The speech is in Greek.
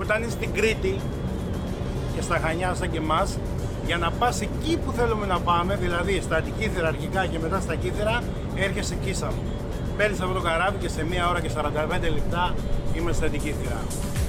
Όταν είσαι στην Κρήτη και στα Χανιά σαν και εμάς, για να πας εκεί που θέλουμε να πάμε, δηλαδή στα Αντικήθυρα αρχικά και μετά στα Κύθυρα, έρχεσαι Κίσαμο. Παίρνεις αυτό το καράβι και σε 1 ώρα και 45 λεπτά είμαστε στα Αντικήθυρα.